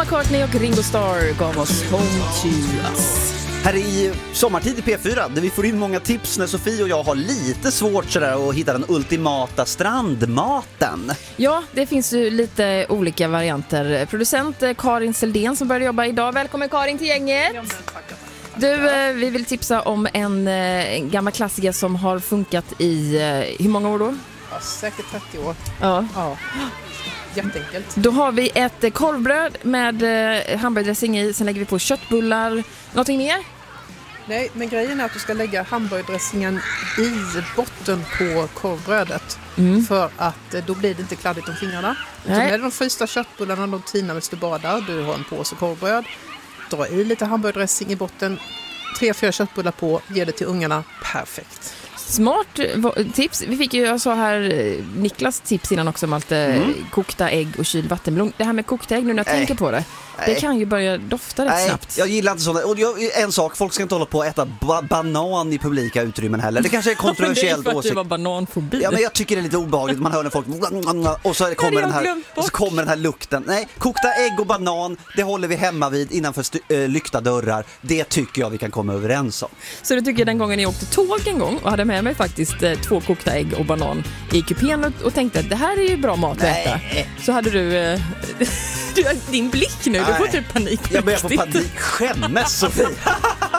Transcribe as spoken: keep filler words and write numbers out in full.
McCartney och Ringo Starr gav oss Home to Us. Här i Sommartid i P fyra, där vi får in många tips när Sofie och jag har lite svårt sådär att hitta den ultimata strandmaten. Ja, det finns ju lite olika varianter. Producent Karin Seldén som började jobba idag. Välkommen Karin till gänget. Ja, tackar. Du, vi vill tipsa om en, en gammal klassiker som har funkat i hur många år då? Ja, säkert trettio år. Ja. Ja. Jätteenkelt. Då har vi ett korvbröd med hamburgardressing i. Sen lägger vi på köttbullar. Någonting mer? Nej, men grejen är att du ska lägga hamburgardressingen i botten på korvbrödet. Mm. För att då blir det inte kladdigt om fingrarna. Nej. Så med de frysta köttbullarna, de tinar medan du badar. Du har en påse korvbröd. Dra i lite hamburgardressing i botten. Tre, fyra köttbullar på. Ge det till ungarna. Perfekt. Smart tips. Vi fick ju, jag sa här Niklas tips innan också om allt mm. kokta ägg och kyld vattenmelon. Det här med kokta ägg nu när jag Nej. tänker på det. Nej. Det kan ju börja dofta rätt Nej. snabbt. Jag gillar inte sådana. Och jag, en sak, folk ska inte hålla på att äta ba- banan i publika utrymmen heller. Det kanske är kontroversiellt. Det är för att det var bananfobi. Ja, men jag tycker det är lite obehagligt. Man hör när folk och så kommer den här och så kommer den här lukten. Nej, kokta ägg och banan, det håller vi hemma vid innanför st- äh, lyckta dörrar. Det tycker jag vi kan komma överens om. Så du tycker den gången jag åkte tåg en gång och hade med mig faktiskt eh, två kokta ägg och banan i kupén och, och tänkte att det här är ju bra mat att äta. Så hade du eh, du, din blick nu, Nej. du får typ panik. Jag börjar få panik. Skämmes, Sofie.